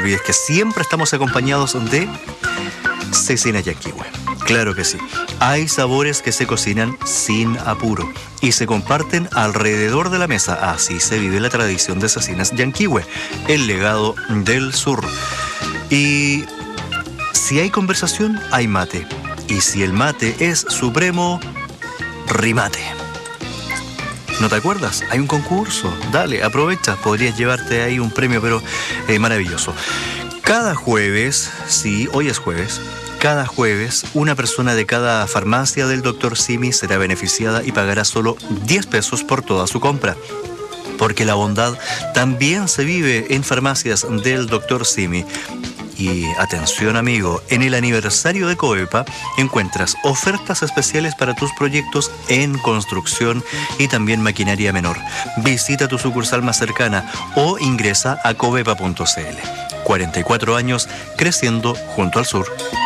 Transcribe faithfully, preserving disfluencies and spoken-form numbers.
olvides que siempre estamos acompañados de Cecinas Yanquihue. Claro que sí. Hay sabores que se cocinan sin apuro y se comparten alrededor de la mesa. Así se vive la tradición de Cecinas Yanquihue, el legado del sur. Y si hay conversación, hay mate. Y si el mate es supremo, rimate. ¿No te acuerdas? Hay un concurso. Dale, aprovecha. Podrías llevarte ahí un premio, pero eh, maravilloso. Cada jueves, sí, hoy es jueves, cada jueves una persona de cada farmacia del doctor Simi será beneficiada y pagará solo diez pesos por toda su compra. Porque la bondad también se vive en farmacias del doctor Simi. Y atención amigo, en el aniversario de Covepa encuentras ofertas especiales para tus proyectos en construcción y también maquinaria menor. Visita tu sucursal más cercana o ingresa a covepa punto c l. cuarenta y cuatro años creciendo junto al sur.